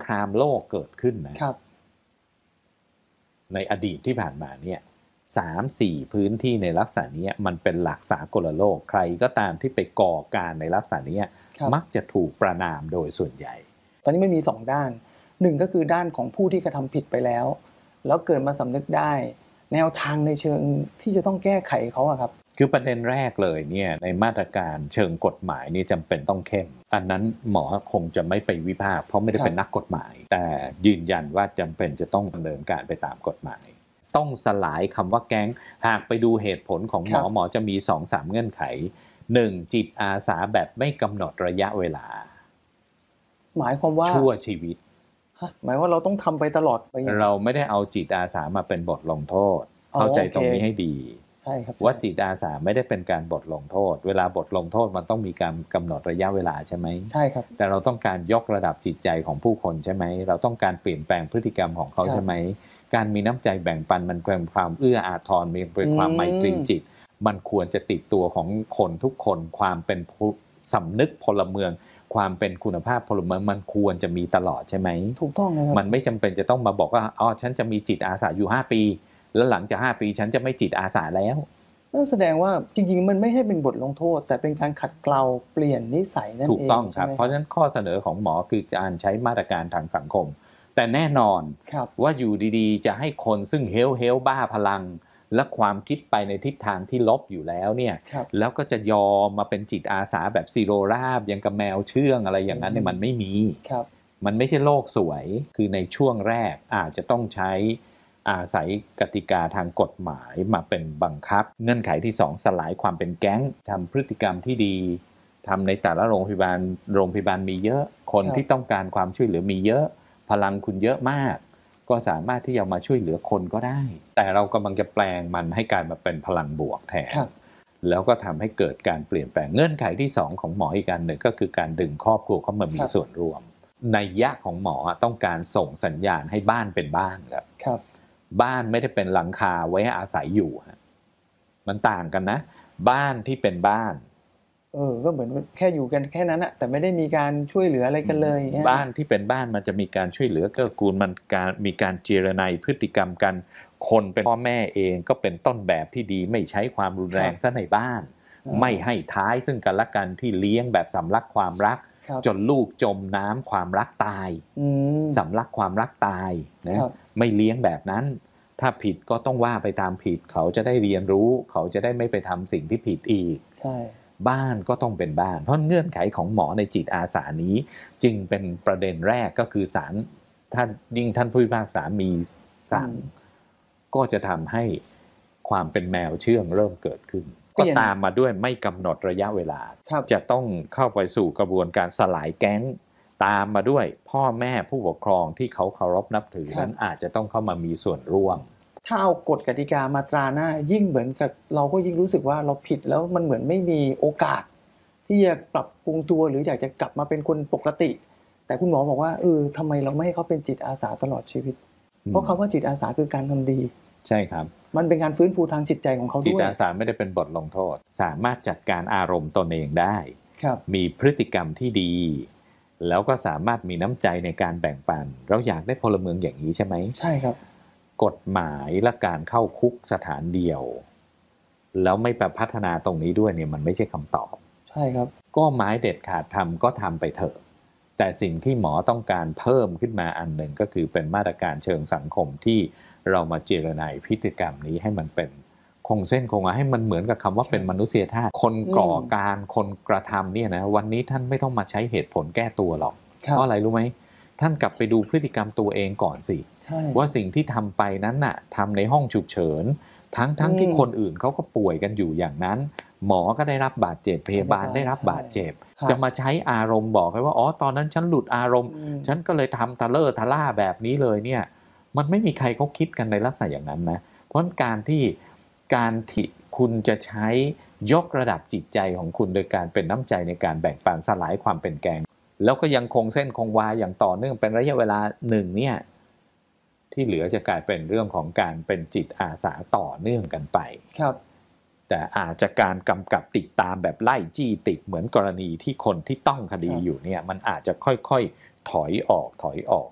ครามโลกเกิดขึ้นนะครับในอดีตที่ผ่านมาเนี่ย3-4 พื้นที่ในลักษณะนี้มันเป็นหลักสากลโลกใครก็ตามที่ไปก่อการในลักษณะนี้มักจะถูกประณามโดยส่วนใหญ่ตอนนี้มันมี2ด้าน1ก็คือด้านของผู้ที่กระทำผิดไปแล้วเกิดมาสำนึกได้แนวทางในเชิงที่จะต้องแก้ไขเขาอะครับคือประเด็นแรกเลยเนี่ยในมาตรการเชิงกฎหมายนี่จำเป็นต้องเข้มอันนั้นหมอคงจะไม่ไปวิพากษ์เพราะไม่ได้เป็นนักกฎหมายแต่ยืนยันว่าจำเป็นจะต้องดำเนินการไปตามกฎหมายต้องสลายคำว่าแก๊งหากไปดูเหตุผลของหมอจะมี 2-3 เงื่อนไข 1. จิตอาสาแบบไม่กำหนดระยะเวลาหมายความว่าชั่วชีวิตหมายว่าเราต้องทำไปตลอดไปเราไม่ได้เอาจิตอาสามาเป็นบทลงโทษเข้าใจตรงนี้ให้ดีใช่ครับว่าจิตอาสาไม่ได้เป็นการบทลงโทษเวลาบทลงโทษมันต้องมีการกำหนดระยะเวลาใช่ไหมใช่ครับแต่เราต้องการยกระดับจิตใจของผู้คนใช่ไหมเราต้องการเปลี่ยนแปลงพฤติกรรมของเขาใช่ไหมการมีน้ำใจแบ่งปันมันเป็นความเอื้ออาทรมีเป็นความไมตรีจิตมันควรจะติดตัวของคนทุกคนความเป็นสำนึกพลเมืองความเป็นคุณภาพพลเมืองมันควรจะมีตลอดใช่ไหมถูกต้องนะครับมันไม่จำเป็นจะต้องมาบอกว่าอ๋อฉันจะมีจิตอาสาอยู่5 ปีแล้วหลังจาก5 ปีฉันจะไม่จิตอาสาแล้วนั่นแสดงว่าจริงๆมันไม่ใช่เป็นบทลงโทษแต่เป็นการขัดเกลาเปลี่ยนนิสัยนั่นเองถูกต้องครับเพราะฉะนั้นข้อเสนอของหมอคือการใช้มาตรการทางสังคมแต่แน่นอนว่าอยู่ดีๆจะให้คนซึ่งเฮลบ้าพลังและความคิดไปในทิศทางที่ลบอยู่แล้วเนี่ยแล้วก็จะยอมมาเป็นจิตอาสาแบบซีโรราบยังกับแมวเชื่องอะไรอย่างนั้นเนี่ยมันไม่มีมันไม่ใช่โลกสวยคือในช่วงแรกอาจจะต้องใช้อาศัยกติกาทางกฎหมายมาเป็นบังคับเงื่อนไขที่2สลายความเป็นแก๊งทำพฤติกรรมที่ดีทำในแต่ละโรงพยาบาลมีเยอะคนที่ต้องการความช่วยเหลือมีเยอะพลังคุณเยอะมากก็สามารถที่จะมาช่วยเหลือคนก็ได้แต่เรากำลังจะแปลงมันให้กลายมาเป็นพลังบวกแทนแล้วก็ทำให้เกิดการเปลี่ยนแปลงเงื่อนไขที่2ของหมออีกอันหนึ่งก็คือการดึงครอบครัวเข้ามามีส่วนร่วมนัยยะของหมอต้องการส่งสัญญาณให้บ้านเป็นบ้านครับบ้านไม่ได้เป็นหลังคาไว้ให้อาศัยอยู่มันต่างกันนะบ้านที่เป็นบ้านก็เหมือนแค่อยู่กันแค่นั้นอะแต่ไม่ได้มีการช่วยเหลืออะไรกันเลยบ้านที่เป็นบ้านมันจะมีการช่วยเหลือเกื้อกูลมันมีการเจรไนพฤติกรรมกันคนเป็นพ่อแม่เองก็เป็นต้นแบบที่ดีไม่ใช้ความรุนแรงซะในบ้านไม่ให้ท้ายซึ่งกันและกันที่เลี้ยงแบบสำลักความรักจนลูกจมน้ำความรักตายสำลักความรักตายนะไม่เลี้ยงแบบนั้นถ้าผิดก็ต้องว่าไปตามผิดเขาจะได้เรียนรู้เขาจะได้ไม่ไปทำสิ่งที่ผิดอีกใช่บ้านก็ต้องเป็นบ้านเพราะเงื่อนไขของหมอในจิตอาสานี้จึงเป็นประเด็นแรกก็คือศาลท่านผู้พิพากษามีสั่งก็จะทำให้ความเป็นแมวเชื่องเริ่มเกิดขึ้นก็ตามมาด้วยไม่กำหนดระยะเวลาจะต้องเข้าไปสู่กระบวนการสลายแก๊งตามมาด้วยพ่อแม่ผู้ปกครองที่เขาเคารพนับถือนั้นอาจจะต้องเข้ามามีส่วนร่วมถ้าเอากฎกติกามาตราหน้ายิ่งเหมือนกับเราก็ยิ่งรู้สึกว่าเราผิดแล้วมันเหมือนไม่มีโอกาสที่จะปรับปรุงตัวหรืออยากจะกลับมาเป็นคนปกติแต่คุณหมอบอกว่าทำไมเราไม่ให้เขาเป็นจิตอาสาตลอดชีวิตเพราะคำว่าจิตอาสาคือการทำดีใช่ครับมันเป็นการฟื้นฟูทางจิตใจของเขาด้วยจิตอาสาไม่ได้เป็นบทลงโทษสามารถจัดการอารมณ์ตนเองได้มีพฤติกรรมที่ดีแล้วก็สามารถมีน้ำใจในการแบ่งปันเราอยากได้พลเมืองอย่างนี้ใช่ไหมใช่ครับกฎหมายและการเข้าคุกสถานเดียวแล้วไม่ไปพัฒนาตรงนี้ด้วยเนี่ยมันไม่ใช่คำตอบใช่ครับก็ไม้เด็ดขาดทำก็ทำไปเถอะแต่สิ่งที่หมอต้องการเพิ่มขึ้นมาอันหนึ่งก็คือเป็นมาตรการเชิงสังคมที่เรามาเจรไนพฤติกรรมนี้ให้มันเป็นคงเส้นคงวาให้มันเหมือนกับคำว่าเป็นมนุษยธาตุคนก่อการคนกระทำเนี่ยนะวันนี้ท่านไม่ต้องมาใช้เหตุผลแก้ตัวหรอกเพราะอะไรรู้ไหมท่านกลับไปดูพฤติกรรมตัวเองก่อนสิว่าสิ่งที่ทำไปนั้นน่ะทำในห้องฉุกเฉินทั้งที่คนอื่นเขาก็ป่วยกันอยู่อย่างนั้นหมอก็ได้รับบาดเจ็บพยาบาลได้รับบาดเจ็บจะมาใช้อารมณ์บอกให้ว่าอ๋อตอนนั้นฉันหลุดอารมณ์ฉันก็เลยทำทะเลอร์ทะล่าแบบนี้เลยเนี่ยมันไม่มีใครเขาคิดกันในลักษณะอย่างนั้นนะเพราะการที่คุณจะใช้ยกระดับจิตใจของคุณโดยการเป็นน้ำใจในการแบ่งปันสลายความเป็นแกงแล้วก็ยังคงเส้นคงวาอย่างต่อเนื่องเป็นระยะเวลาหนึ่งเนี่ยที่เหลือจะกลายเป็นเรื่องของการเป็นจิตอาสาต่อเนื่องกันไปครับแต่อาจจะการกำกับติดตามแบบไล่จี้ติดเหมือนกรณีที่คนที่ต้องคดีอยู่เนี่ยมันอาจจะค่อยๆถอยออก